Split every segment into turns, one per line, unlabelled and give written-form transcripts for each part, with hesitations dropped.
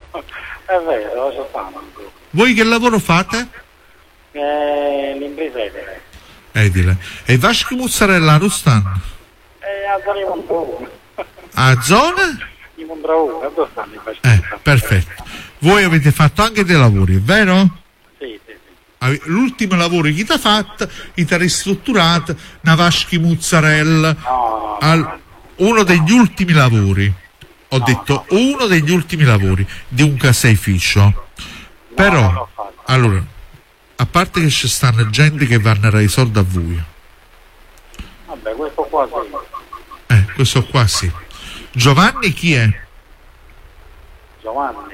È vero, lo so fare.
Voi che lavoro fate?
L'impresa è
Edile. E Vasco Muzzarella a Rustan?
a zona di Mondraone.
A zona?
Di Mondraone, dove stanno i Vasco?
Perfetto. Voi avete fatto anche dei lavori, è vero?
Sì.
L'ultimo lavoro che ti ha fatto, ti ha ristrutturato una Vaschi Muzzarella.
No.
Uno degli ultimi lavori. Ho detto uno degli ultimi lavori di un caseificio. Però, allora, a parte che ci stanno gente che vanno a dare i soldi a voi.
Vabbè, questo qua sì.
Questo qua sì. Giovanni chi è?
Giovanni.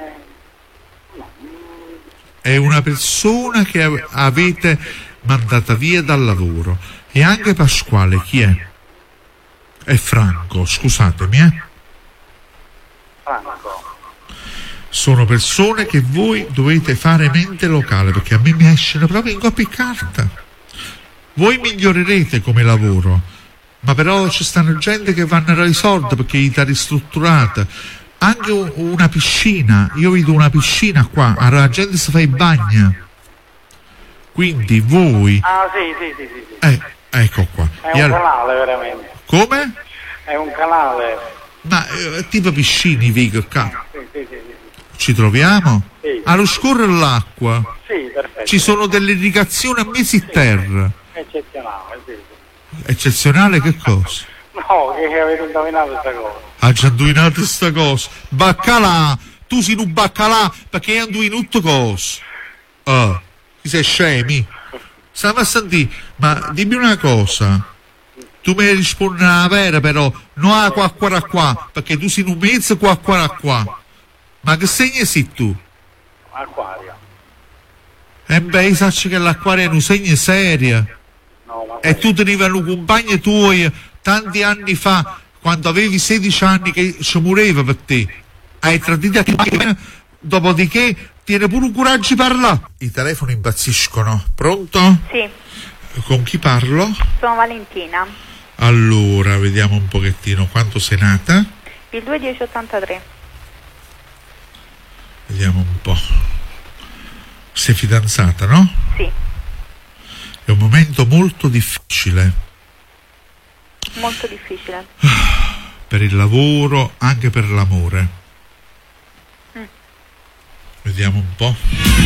È una persona che avete mandata via dal lavoro. E anche Pasquale chi è? È Franco, scusatemi,
Franco.
Sono persone che voi dovete fare mente locale, perché a me mi esce proprio in coppia e carta. Voi migliorerete come lavoro, ma però ci stanno gente che vanno a dare i soldi perché gli sta ristrutturata. Anche una piscina, io vedo una piscina qua, la gente si fa i bagni. Quindi voi...
Ah, sì.
Ecco qua.
È un canale, veramente.
Come?
È un canale.
Ma tipo piscine, Vigo, qua.
Sì.
Ci troviamo?
Sì.
Allo scorrere l'acqua.
Sì, perfetto.
Ci sono delle irrigazioni a mesi terra.
Eccezionale, sì.
Eccezionale che cosa?
No, che avete indovinato questa cosa.
Ha già indovinato questa cosa. Baccalà, tu sei un baccalà perché hai indovinato cosa? Ti sei scemi? Stiamo a sentire, ma dimmi una cosa. Tu mi rispondi la vera però, non a qua, perché tu sei un mezzo qua. Ma che segno sei tu?
Acquario.
Beh, sai che l'acquario è un segno serio.
No, ma
E tu tenevano compagni tuoi tanti anni fa, quando avevi 16 anni, che ci moreva per te. Hai tradito anche, dopodiché tiene pure un coraggio di parlare. I telefoni impazziscono. Pronto?
Sì.
Con chi parlo?
Sono Valentina.
Allora, vediamo un pochettino quanto sei nata.
Il 2/10/83.
Vediamo un po'. Sei fidanzata, no?
Sì.
È un momento molto difficile.
Molto difficile.
Per il lavoro, anche per l'amore. Vediamo un po'.